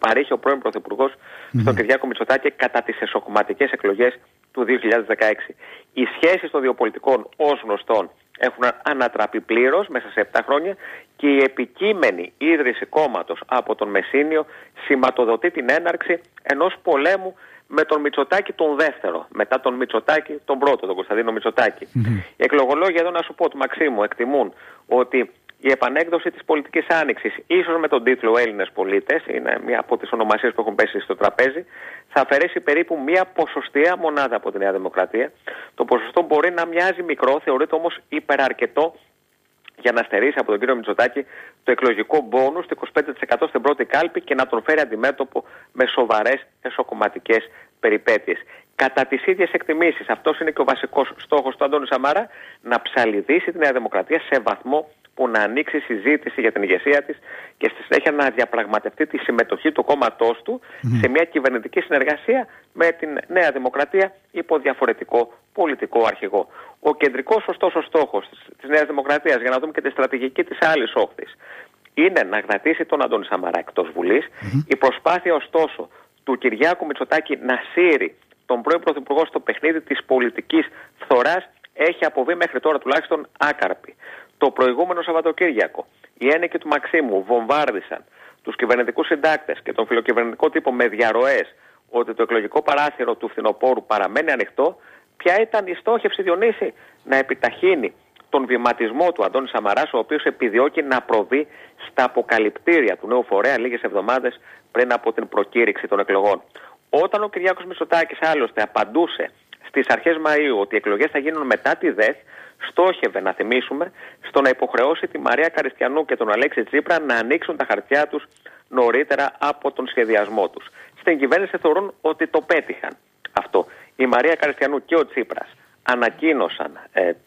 παρήχε ο πρώην Πρωθυπουργός στον Κυριάκο Μητσοτάκη κατά τις εσωκομματικές εκλογές του 2016. Οι σχέσεις των δύο πολιτικών, ως γνωστόν, έχουν ανατραπεί πλήρως μέσα σε 7 χρόνια και η επικείμενη ίδρυση κόμματος από τον Μεσσήνιο σηματοδοτεί την έναρξη ενός πολέμου με τον Μητσοτάκη τον δεύτερο, μετά τον Μητσοτάκη τον πρώτο, τον Κωνσταντίνο Μητσοτάκη. Οι εκλογολόγοι εδώ, να σου πω, του Μαξίμου, εκτιμούν ότι η επανέκδοση της πολιτικής άνοιξης, ίσως με τον τίτλο Έλληνες πολίτες, είναι μία από τις ονομασίες που έχουν πέσει στο τραπέζι, θα αφαιρέσει περίπου μία ποσοστιαία μονάδα από τη Νέα Δημοκρατία. Το ποσοστό μπορεί να μοιάζει μικρό, θεωρείται όμως υπεραρκετό για να στερήσει από τον κύριο Μητσοτάκη το εκλογικό μπόνους του 25% στην πρώτη κάλπη και να τον φέρει αντιμέτωπο με σοβαρές εσωκομματικές περιπέτειες. Κατά τις ίδιες εκτιμήσεις, αυτός είναι και ο βασικός στόχος του Αντώνη Σαμάρα, να ψαλιδίσει τη Νέα Δημοκρατία σε βαθμό που να ανοίξει συζήτηση για την ηγεσία της και στη συνέχεια να διαπραγματευτεί τη συμμετοχή του κόμματός του σε μια κυβερνητική συνεργασία με την Νέα Δημοκρατία υπό διαφορετικό πολιτικό αρχηγό. Ο κεντρικός ωστόσο στόχος της Νέας Δημοκρατίας, για να δούμε και τη στρατηγική της άλλης όχθης, είναι να γρατήσει τον Αντώνη Σαμαρά εκτός Βουλής. Η προσπάθεια ωστόσο του Κυριάκου Μητσοτάκη να σύρει τον πρώην Πρωθυπουργό στο παιχνίδι της πολιτικής φθοράς έχει αποβεί μέχρι τώρα τουλάχιστον άκαρπη. Το προηγούμενο Σαββατοκύριακο οι ένεκοι του Μαξίμου βομβάρδισαν τους κυβερνητικούς συντάκτες και τον φιλοκυβερνητικό τύπο με διαρροές ότι το εκλογικό παράθυρο του φθινοπόρου παραμένει ανοιχτό. Ποια ήταν η στόχευση, Διονύση? Να επιταχύνει τον βηματισμό του Αντώνη Σαμαράς, ο οποίος επιδιώκει να προβεί στα αποκαλυπτήρια του νέου φορέα λίγες εβδομάδες πριν από την προκήρυξη των εκλογών. Όταν ο Κυριάκος Μητσοτάκης άλλωστε απαντούσε στις αρχές Μαΐου ότι οι εκλογές θα γίνουν μετά τη ΔΕΘ, στόχευε, να θυμίσουμε, στο να υποχρεώσει τη Μαρία Καριστιανού και τον Αλέξη Τσίπρα να ανοίξουν τα χαρτιά τους νωρίτερα από τον σχεδιασμό τους. Στην κυβέρνηση θεωρούν ότι το πέτυχαν αυτό. Η Μαρία Καριστιανού και ο Τσίπρας ανακοίνωσαν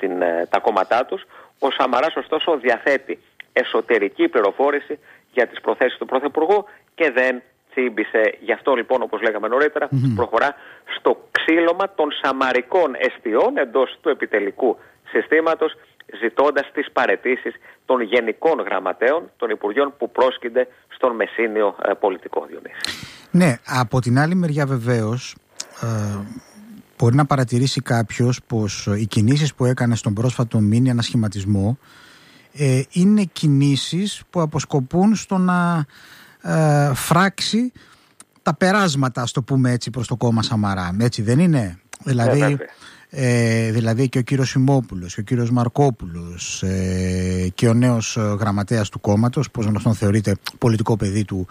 τα κόμματά τους. Ο Σαμαράς ωστόσο διαθέτει εσωτερική πληροφόρηση για τις προθέσεις του Πρωθυπουργού και δεν τσίμπησε. Γι' αυτό λοιπόν, όπως λέγαμε νωρίτερα, προχωρά στο ξύλωμα των σαμαρικών εστιών εντός του επιτελικού συστήματος, ζητώντας τις παραιτήσεις των γενικών γραμματέων των Υπουργείων που πρόσκυνται στον Μεσσήνιο πολιτικό, Διονύση. Ναι, από την άλλη μεριά βεβαίως μπορεί να παρατηρήσει κάποιος πως οι κινήσεις που έκανε στον πρόσφατο μίνι ανασχηματισμό είναι κινήσεις που αποσκοπούν στο να φράξει τα περάσματα, ας το πούμε έτσι, προς το κόμμα Σαμαρά. Έτσι δεν είναι? Δηλαδή και ο κύριος Σιμόπουλος και ο κύριος Μαρκόπουλος και ο νέος γραμματέας του κόμματος, πώς γνωστόν θεωρείται πολιτικό παιδί του,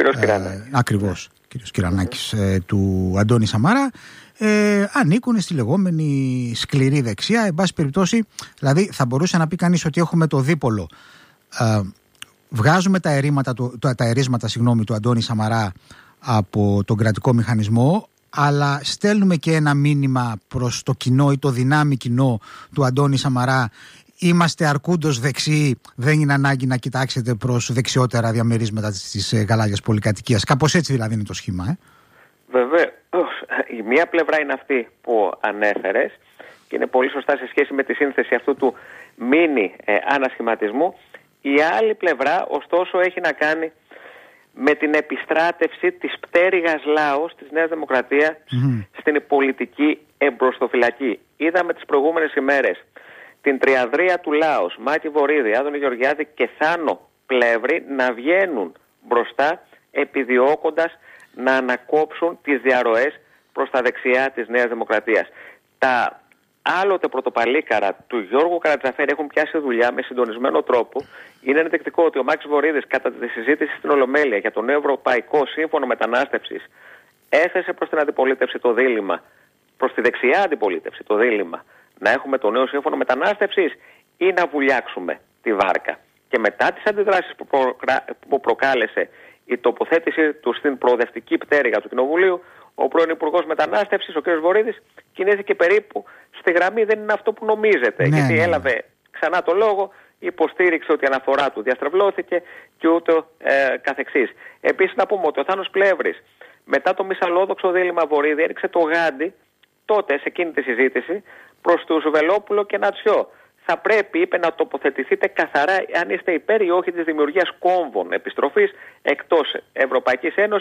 ακριβώς, κύριος Κυρανάκης, του Αντώνη Σαμάρα, ανήκουν στη λεγόμενη σκληρή δεξιά. Εν πάση περιπτώσει, δηλαδή θα μπορούσε να πει κανείς ότι έχουμε το δίπολο. Βγάζουμε τα ερίσματα του Αντώνη Σαμαρά από τον κρατικό μηχανισμό, αλλά στέλνουμε και ένα μήνυμα προς το κοινό ή το δυνάμει κοινό του Αντώνη Σαμαρά. Είμαστε αρκούντος δεξιοί, δεν είναι ανάγκη να κοιτάξετε προς δεξιότερα διαμερίσματα της γαλάζιας πολυκατοικίας. Κάπως έτσι δηλαδή είναι το σχήμα. Βεβαίως. Η μία πλευρά είναι αυτή που ανέφερες και είναι πολύ σωστά σε σχέση με τη σύνθεση αυτού του μίνι ανασχηματισμού. Η άλλη πλευρά ωστόσο έχει να κάνει με την επιστράτευση της πτέρυγας λαός της Νέας Δημοκρατίας στην πολιτική εμπροστοφυλακή. Είδαμε τις προηγούμενες ημέρες την τριαδρία του Λάος, Μάκη Βορίδη, Άδωνη Γεωργιάδη και Θάνο Πλεύρη να βγαίνουν μπροστά επιδιώκοντας να ανακόψουν τις διαρροές προς τα δεξιά της Νέας Δημοκρατίας. Τα άλλοτε πρωτοπαλίκαρα του Γιώργου Καρατζαφέρη έχουν πιάσει δουλειά με συντονισμένο τρόπο. Είναι ενδεικτικό ότι ο Μάκης Βορίδης κατά τη συζήτηση στην Ολομέλεια για το νέο Ευρωπαϊκό Σύμφωνο Μετανάστευσης έθεσε προς την αντιπολίτευση το δίλημμα, προς τη δεξιά αντιπολίτευση το δίλημμα, να έχουμε το νέο Σύμφωνο Μετανάστευσης ή να βουλιάξουμε τη βάρκα. Και μετά τις αντιδράσεις που προκάλεσε η τοποθέτηση του στην προοδευτική πτέρυγα του Κοινοβουλίου, ο πρώην Υπουργός Μετανάστευσης, ο κ. Βορίδης, κινήθηκε περίπου στη γραμμή δεν είναι αυτό που νομίζετε. Ναι, γιατί έλαβε ξανά το λόγο, υποστήριξε ότι η αναφορά του διαστρεβλώθηκε και ούτω καθεξής. Επίσης να πούμε ότι ο Θάνος Πλεύρης μετά το μυσαλλόδοξο δίλημμα Βορίδη έριξε το γάντι τότε σε εκείνη τη συζήτηση προς τους Βελόπουλο και Νατσιό. Θα πρέπει, είπε, να τοποθετηθείτε καθαρά αν είστε υπέρ ή όχι της δημιουργίας κόμβων επιστροφής εκτός Ευρωπαϊκής Ένωσης